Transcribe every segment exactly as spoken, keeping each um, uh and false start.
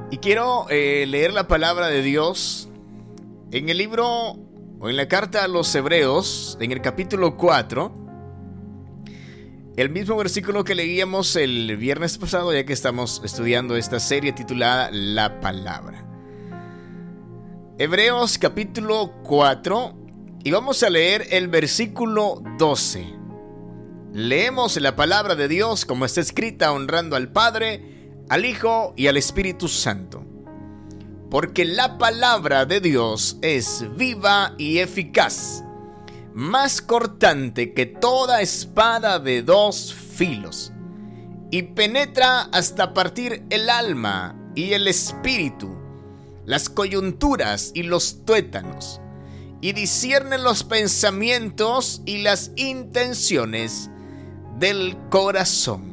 Y quiero eh, leer la palabra de Dios en el libro o en la carta a los Hebreos, en el capítulo cuatro. El mismo versículo que leíamos el viernes pasado, ya que estamos estudiando esta serie titulada La Palabra. Hebreos capítulo cuatro, y vamos a leer el versículo doce. Leemos la palabra de Dios como está escrita, honrando al Padre, al Hijo y al Espíritu Santo. Porque la palabra de Dios es viva y eficaz, más cortante que toda espada de dos filos, y penetra hasta partir el alma y el espíritu, las coyunturas y los tuétanos, y discierne los pensamientos y las intenciones del corazón.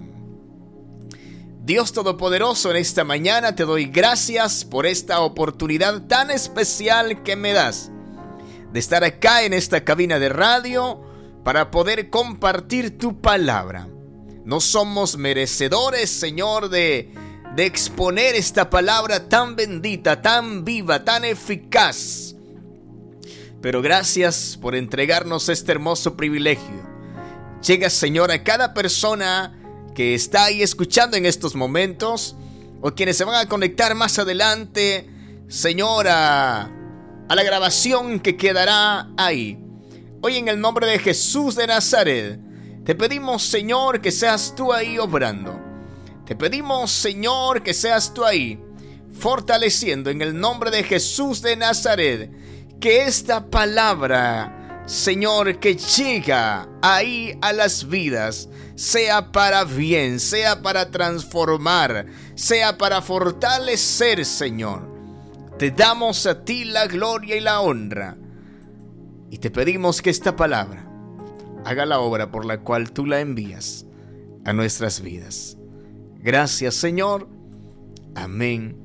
Dios Todopoderoso, en esta mañana te doy gracias por esta oportunidad tan especial que me das de estar acá en esta cabina de radio para poder compartir tu palabra. No somos merecedores, Señor, de, de exponer esta palabra tan bendita, tan viva, tan eficaz. Pero gracias por entregarnos este hermoso privilegio. Llega, Señor, a cada persona que está ahí escuchando en estos momentos, o quienes se van a conectar más adelante, Señor, a, a la grabación que quedará ahí. Hoy, en el nombre de Jesús de Nazaret, te pedimos, Señor, que seas tú ahí obrando. Te pedimos, Señor, que seas tú ahí fortaleciendo, en el nombre de Jesús de Nazaret, que esta palabra, Señor, que llega ahí a las vidas, sea para bien, sea para transformar, sea para fortalecer, Señor. Te damos a ti la gloria y la honra, y te pedimos que esta palabra haga la obra por la cual tú la envías a nuestras vidas. Gracias, Señor. Amén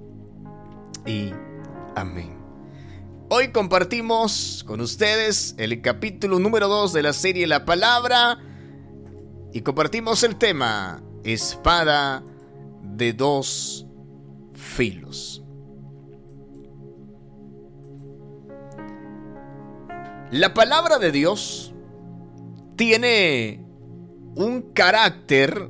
y amén. Hoy compartimos con ustedes el capítulo número dos de la serie La Palabra, y compartimos el tema Espada de dos filos. La palabra de Dios tiene un carácter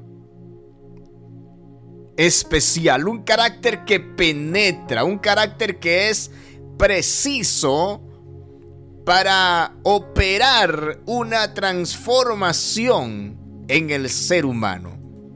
especial, un carácter que penetra, un carácter que es preciso para operar una transformación en el ser humano.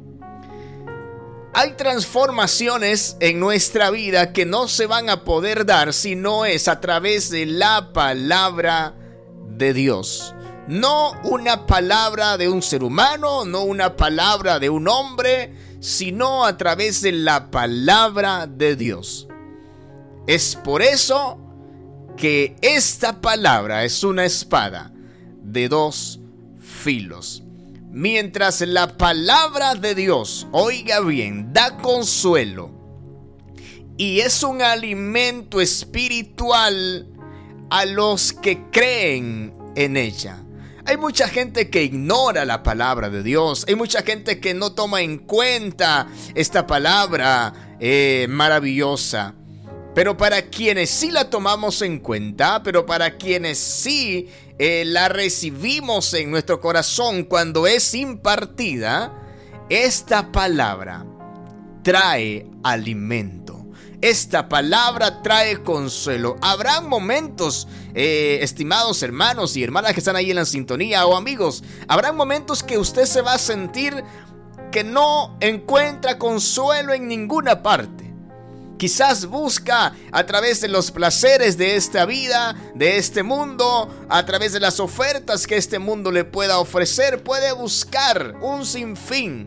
Hay transformaciones en nuestra vida que no se van a poder dar si no es a través de la palabra de Dios. No una palabra de un ser humano, no una palabra de un hombre, sino a través de la palabra de Dios. Es por eso que esta palabra es una espada de dos filos. Mientras la palabra de Dios, oiga bien, da consuelo y es un alimento espiritual a los que creen en ella. Hay mucha gente que ignora la palabra de Dios. Hay mucha gente que no toma en cuenta esta palabra eh, maravillosa. Pero para quienes sí la tomamos en cuenta, pero para quienes sí eh, la recibimos en nuestro corazón cuando es impartida, esta palabra trae alimento. Esta palabra trae consuelo. Habrán momentos, eh, estimados hermanos y hermanas que están ahí en la sintonía, o amigos, habrán momentos que usted se va a sentir que no encuentra consuelo en ninguna parte. Quizás busca a través de los placeres de esta vida, de este mundo, a través de las ofertas que este mundo le pueda ofrecer, puede buscar un sinfín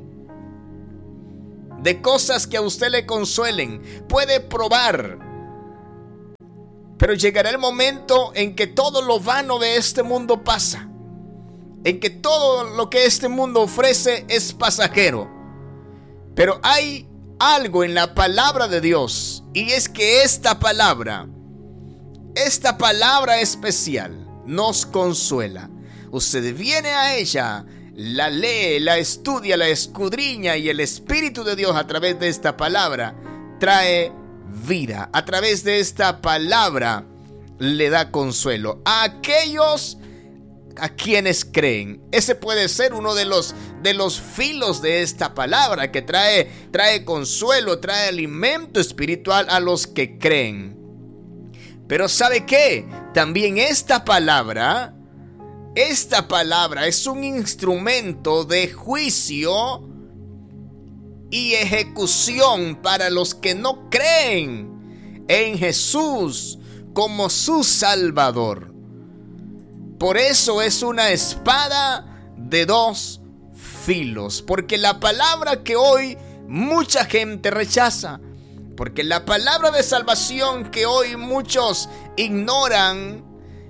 de cosas que a usted le consuelen, puede probar. Pero llegará el momento en que todo lo vano de este mundo pasa, en que todo lo que este mundo ofrece es pasajero. Pero hay algo en la palabra de Dios, y es que esta palabra, esta palabra especial nos consuela. Usted viene a ella, la lee, la estudia, la escudriña, y el Espíritu de Dios a través de esta palabra trae vida. A través de esta palabra le da consuelo a aquellos a quienes creen. Ese puede ser uno de los, de los filos de esta palabra, que trae, trae consuelo, trae alimento espiritual a los que creen. Pero ¿sabe qué? También esta palabra, esta palabra es un instrumento de juicio y ejecución para los que no creen en Jesús como su Salvador. Por eso es una espada de dos filos, porque la palabra que hoy mucha gente rechaza, porque la palabra de salvación que hoy muchos ignoran,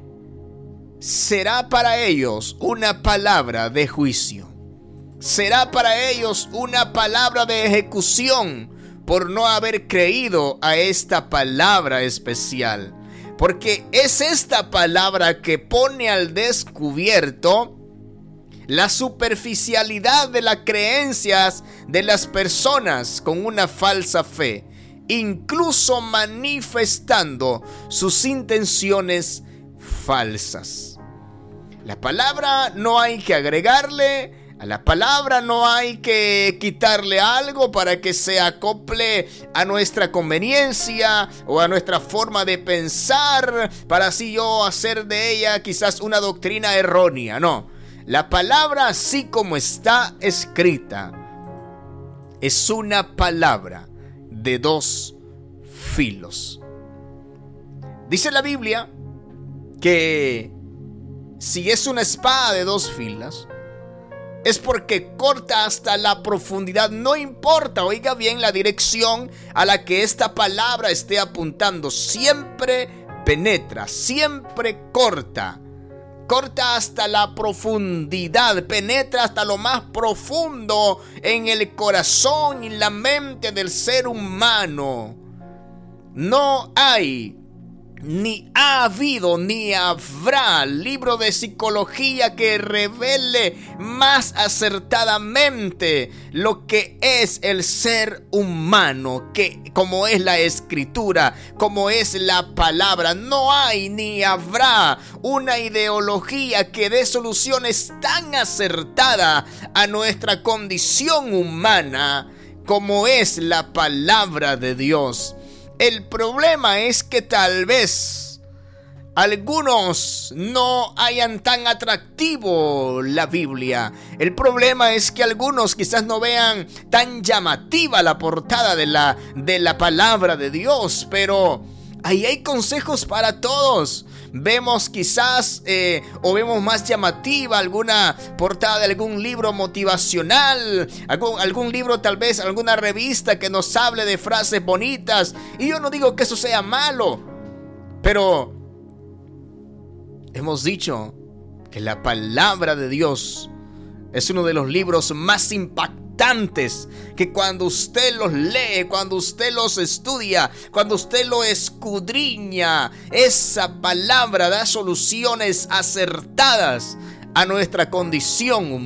será para ellos una palabra de juicio. Será para ellos una palabra de ejecución por no haber creído a esta palabra especial. Porque es esta palabra que pone al descubierto la superficialidad de las creencias de las personas con una falsa fe, incluso manifestando sus intenciones falsas. La palabra no hay que agregarle, a la palabra no hay que quitarle algo para que se acople a nuestra conveniencia o a nuestra forma de pensar, para así yo hacer de ella quizás una doctrina errónea. No, la palabra así como está escrita es una palabra de dos filos. Dice la Biblia que si es una espada de dos filas, es porque corta hasta la profundidad. No importa, oiga bien, la dirección a la que esta palabra esté apuntando. Siempre penetra, siempre corta. Corta hasta la profundidad, penetra hasta lo más profundo en el corazón y la mente del ser humano. No hay, ni ha habido, ni habrá libro de psicología que revele más acertadamente lo que es el ser humano, que como es la escritura, como es la palabra. No hay ni habrá una ideología que dé soluciones tan acertadas a nuestra condición humana como es la palabra de Dios. El problema es que tal vez algunos no hayan tan atractivo la Biblia. El problema es que algunos quizás no vean tan llamativa la portada de la, de la palabra de Dios. Pero ahí hay consejos para todos. Vemos quizás eh, o vemos más llamativa alguna portada de algún libro motivacional, algún, algún libro, tal vez alguna revista que nos hable de frases bonitas. Y yo no digo que eso sea malo, pero hemos dicho que la palabra de Dios es uno de los libros más impactantes, que cuando usted los lee, cuando usted los estudia, cuando usted lo escudriña, esa palabra da soluciones acertadas a nuestra condición humana.